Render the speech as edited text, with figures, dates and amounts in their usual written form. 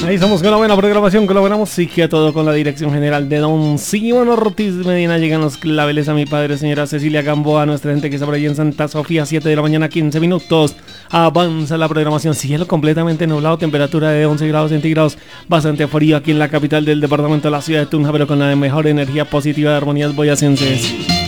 Ahí estamos con la buena programación, con la buena música, todo con la dirección general de Don Simón Ortiz Medina. Llegan los claveles a mi padre, señora Cecilia Gamboa, nuestra gente que está por allí en Santa Sofía, 7 de la mañana, 15 minutos. Avanza la programación, cielo completamente nublado, temperatura de 11 grados centígrados, bastante frío aquí en la capital del departamento de la ciudad de Tunja, pero con la mejor energía positiva de armonías boyacenses.